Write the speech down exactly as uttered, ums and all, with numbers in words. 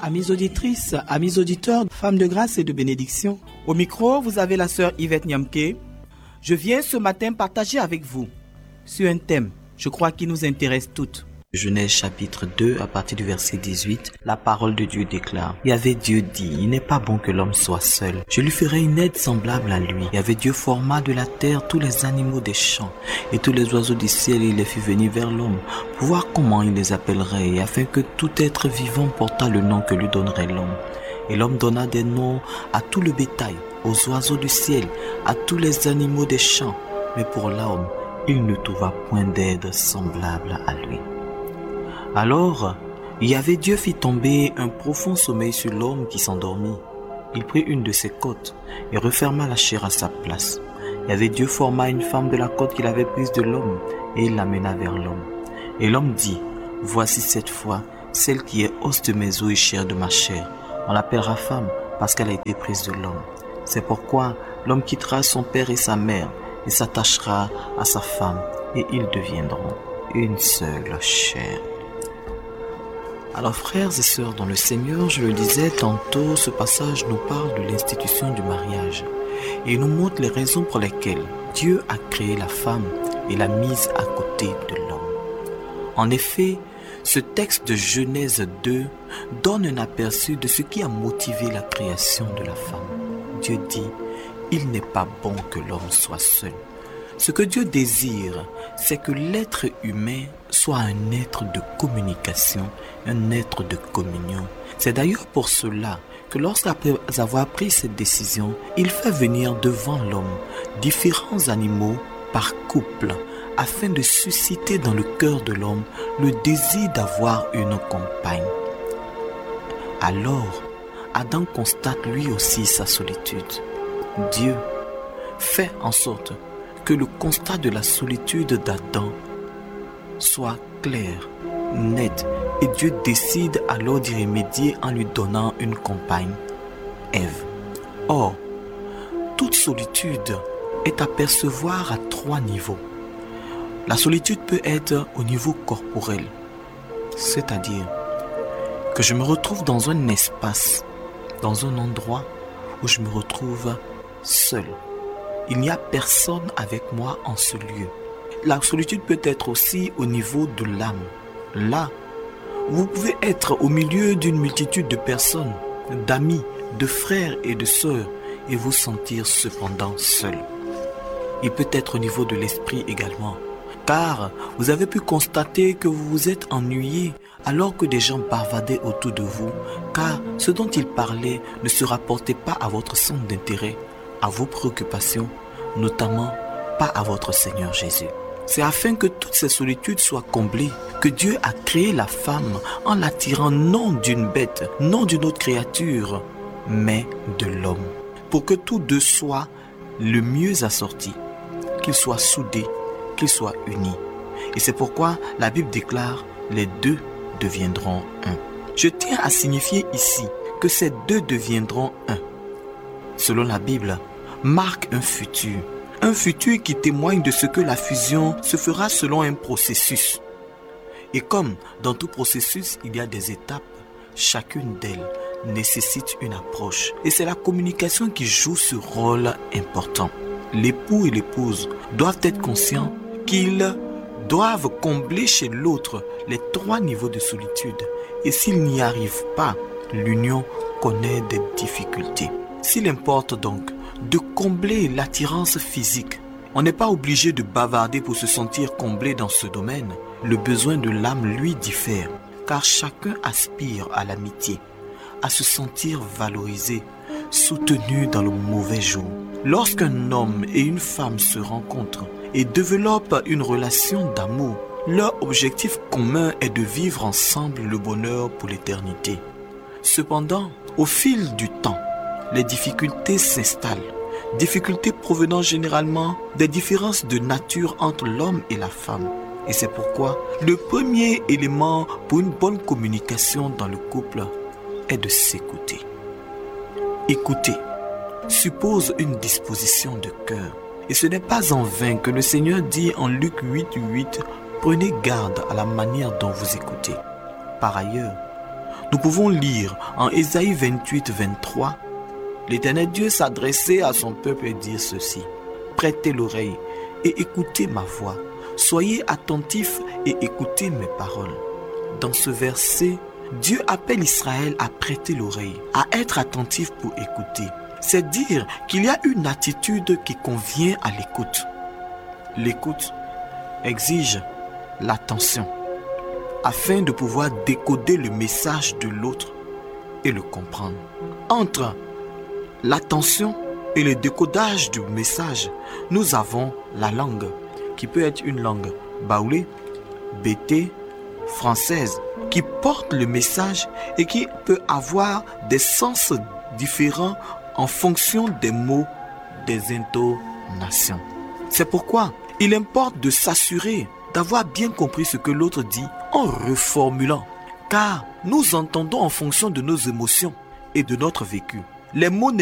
Amis auditrices, amis auditeurs, femmes de grâce et de bénédiction. Au micro, vous avez la sœur Yvette Nyamke. Je viens ce matin partager avec vous sur un thème, je crois, qui nous intéresse toutes. Genèse chapitre deux, à partir du verset dix-huit, la parole de Dieu déclare: Yahvé Dieu dit, il n'est pas bon que l'homme soit seul. Je lui ferai une aide semblable à lui. Yahvé Dieu forma de la terre tous les animaux des champs et tous les oiseaux du ciel, et il les fit venir vers l'homme pour voir comment il les appellerait, et afin que tout être vivant portât le nom que lui donnerait l'homme. Et l'homme donna des noms à tout le bétail, aux oiseaux du ciel, à tous les animaux des champs. Mais pour l'homme, il ne trouva point d'aide semblable à lui. Alors, Yahvé Dieu fit tomber un profond sommeil sur l'homme qui s'endormit. Il prit une de ses côtes et referma la chair à sa place. Yahvé Dieu forma une femme de la côte qu'il avait prise de l'homme et il l'amena vers l'homme. Et l'homme dit: Voici cette fois celle qui est os de mes os et chair de ma chair. On l'appellera femme parce qu'elle a été prise de l'homme. C'est pourquoi l'homme quittera son père et sa mère et s'attachera à sa femme, et ils deviendront une seule chair. Alors frères et sœurs dans le Seigneur, je le disais tantôt, ce passage nous parle de l'institution du mariage et il nous montre les raisons pour lesquelles Dieu a créé la femme et l'a mise à côté de l'homme. En effet, ce texte de Genèse deux donne un aperçu de ce qui a motivé la création de la femme. Dieu dit: il n'est pas bon que l'homme soit seul. Ce que Dieu désire, c'est que l'être humain soit un être de communication, un être de communion. C'est d'ailleurs pour cela que lorsqu'après avoir pris cette décision, il fait venir devant l'homme différents animaux par couple, afin de susciter dans le cœur de l'homme le désir d'avoir une compagne. Alors, Adam constate lui aussi sa solitude. Dieu fait en sorte que le constat de la solitude d'Adam soit clair, net, et Dieu décide alors d'y remédier en lui donnant une compagne, Ève. Or, toute solitude est à percevoir à trois niveaux. La solitude peut être au niveau corporel, c'est-à-dire que je me retrouve dans un espace, dans un endroit où je me retrouve seul. Il n'y a personne avec moi en ce lieu. La solitude peut être aussi au niveau de l'âme. Là, vous pouvez être au milieu d'une multitude de personnes, d'amis, de frères et de sœurs, et vous sentir cependant seul. Il peut être au niveau de l'esprit également, car vous avez pu constater que vous vous êtes ennuyé alors que des gens bavardaient autour de vous, car ce dont ils parlaient ne se rapportait pas à votre centre d'intérêt, à vos préoccupations, notamment pas à votre Seigneur Jésus. C'est afin que toutes ces solitudes soient comblées que Dieu a créé la femme en l'attirant non d'une bête, non d'une autre créature, mais de l'homme, pour que tous deux soient le mieux assortis, qu'ils soient soudés, qu'ils soient unis. Et c'est pourquoi la Bible déclare: les deux deviendront un. Je tiens à signifier ici que ces deux deviendront un, selon la Bible, marque un futur. Un futur qui témoigne de ce que la fusion se fera selon un processus. Et comme dans tout processus, il y a des étapes, chacune d'elles nécessite une approche. Et c'est la communication qui joue ce rôle important. L'époux et l'épouse doivent être conscients qu'ils doivent combler chez l'autre les trois niveaux de solitude. Et s'ils n'y arrivent pas, l'union connaît des difficultés. S'il importe donc de combler l'attirance physique, on n'est pas obligé de bavarder pour se sentir comblé dans ce domaine. Le besoin de l'âme lui diffère, car chacun aspire à l'amitié, à se sentir valorisé, soutenu dans le mauvais jour. Lorsqu'un homme et une femme se rencontrent et développent une relation d'amour, leur objectif commun est de vivre ensemble le bonheur pour l'éternité. Cependant, au fil du temps, les difficultés s'installent, difficultés provenant généralement des différences de nature entre l'homme et la femme. Et c'est pourquoi le premier élément pour une bonne communication dans le couple est de s'écouter. Écouter suppose une disposition de cœur. Et ce n'est pas en vain que le Seigneur dit en Luc huit, huit, prenez garde à la manière dont vous écoutez. Par ailleurs, Nous pouvons lire en Ésaïe vingt-huit, vingt-trois, l'Éternel Dieu s'adressait à son peuple et dire ceci: prêtez l'oreille et écoutez ma voix. Soyez attentifs et écoutez mes paroles. Dans ce verset, Dieu appelle Israël à prêter l'oreille, à être attentif pour écouter. C'est dire qu'il y a une attitude qui convient à l'écoute. L'écoute exige l'attention afin de pouvoir décoder le message de l'autre et le comprendre. Entre l'attention et le décodage du message, nous avons la langue, qui peut être une langue baoulée, bété, française, qui porte le message et qui peut avoir des sens différents en fonction des mots, des intonations. C'est pourquoi il importe de s'assurer d'avoir bien compris ce que l'autre dit en reformulant, car nous entendons en fonction de nos émotions et de notre vécu. Les mots